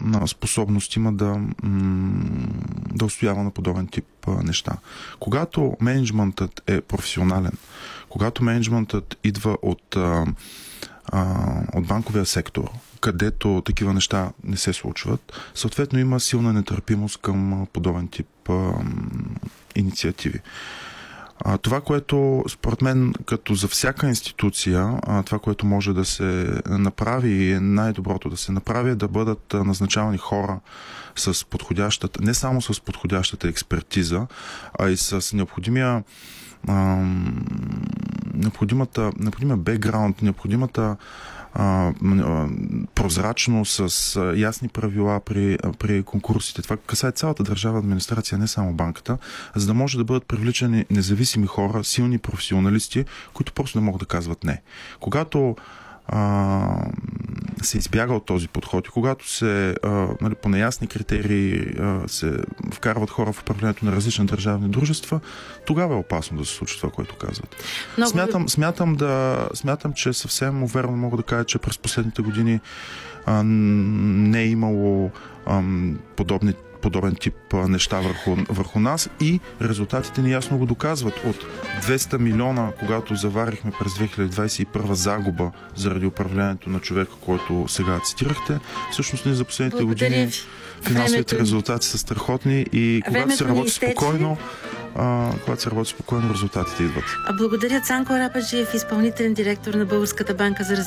способност има да устоява на подобен тип неща. Когато мениджмънтът е професионален, когато мениджмънтът идва от банковия сектор, където такива неща не се случват, съответно има силна нетърпимост към подобен тип инициативи. Това, което според мен, като за всяка институция, това, което може да се направи и е най-доброто да се направи, е да бъдат назначавани хора с подходящата, не само с подходящата експертиза, а и с необходимия бекграунд, необходимата прозрачно, с ясни правила при конкурсите. Това касае цялата държавна администрация, не само банката, за да може да бъдат привличани независими хора, силни професионалисти, които просто не могат да казват не. Когато се избяга от този подход и когато се по неясни критерии се вкарват хора в управлението на различни държавни дружества, тогава е опасно да се случи това, което казват. Смятам, че съвсем уверено мога да кажа, че през последните години не е имало подобен тип неща върху нас и резултатите ни ясно го доказват. От 200 милиона, когато заварихме през 2021 загуба заради управлението на човека, който сега цитирахте, всъщност ние за последните години финансовите резултати са страхотни и когато се работи спокойно, резултатите идват. Благодаря, Цанко Арападжиев, изпълнителен директор на Българската банка за развитие.